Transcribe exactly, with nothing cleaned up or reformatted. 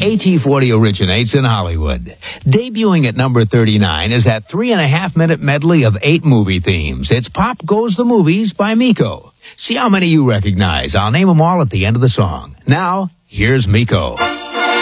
A T forty originates in Hollywood. Debuting at number thirty-nine is that three and a half minute medley of eight movie themes. It's Pop Goes the Movies by Miko. See how many you recognize. I'll name them all at the end of the song. Now, here's Miko.